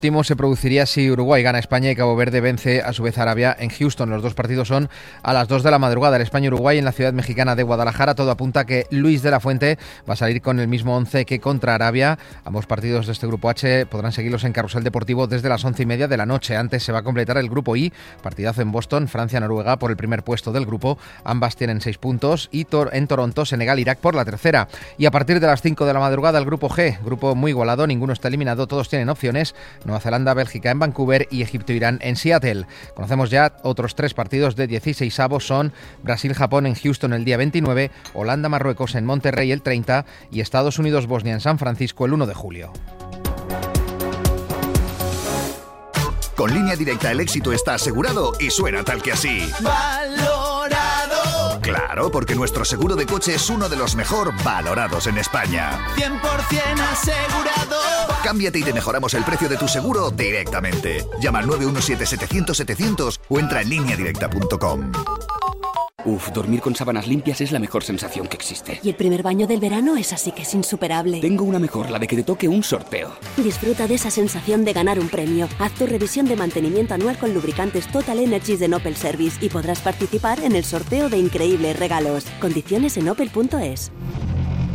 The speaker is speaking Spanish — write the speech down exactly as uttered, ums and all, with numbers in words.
Último se produciría si Uruguay gana a España y Cabo Verde vence a su vez a Arabia en Houston. Los dos partidos son a las dos de la madrugada. El España-Uruguay en la ciudad mexicana de Guadalajara. Todo apunta a que Luis de la Fuente va a salir con el mismo once que contra Arabia. Ambos partidos de este grupo H podrán seguirlos en Carrusel Deportivo desde las once y media de la noche. Antes se va a completar el grupo I, partidazo en Boston, Francia-Noruega por el primer puesto del grupo. Ambas tienen seis puntos y en Toronto, Senegal-Irak por la tercera. Y a partir de las cinco de la madrugada el grupo G, grupo muy igualado, ninguno está eliminado, todos tienen opciones. Nueva Zelanda, Bélgica en Vancouver y Egipto-Irán en Seattle. Conocemos ya otros tres partidos de dieciseisavos, son Brasil-Japón en Houston el día veintinueve, Holanda-Marruecos en Monterrey el treinta y Estados Unidos-Bosnia en San Francisco el uno de julio. Con Línea Directa el éxito está asegurado y suena tal que así. ¡Valorado! Claro, porque nuestro seguro de coche es uno de los mejor valorados en España. cien por ciento asegurado. Cámbiate y te mejoramos el precio de tu seguro directamente. Llama al nueve uno siete, setecientos, setecientos o entra en línea directa punto com. Uf, dormir con sábanas limpias es la mejor sensación que existe. Y el primer baño del verano es así que es insuperable. Tengo una mejor, la de que te toque un sorteo. Disfruta de esa sensación de ganar un premio. Haz tu revisión de mantenimiento anual con lubricantes Total Energies de Opel Service y podrás participar en el sorteo de increíbles regalos. Condiciones en opel punto es.